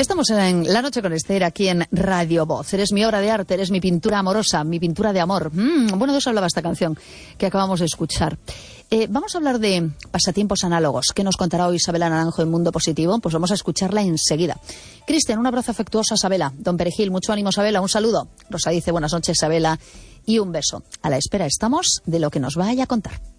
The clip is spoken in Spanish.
Estamos en La Noche con Esther, aquí en Radio Voz. Eres mi obra de arte, eres mi pintura amorosa, mi pintura de amor. Bueno, de eso hablaba esta canción que acabamos de escuchar. Vamos a hablar de pasatiempos análogos. ¿Qué nos contará hoy Isabela Naranjo en Mundo Positivo? Pues vamos a escucharla enseguida. Cristian, un abrazo afectuoso a Isabela. Don Perejil, mucho ánimo, Isabela, un saludo. Rosa dice buenas noches, Isabela, y un beso. A la espera estamos de lo que nos vaya a contar.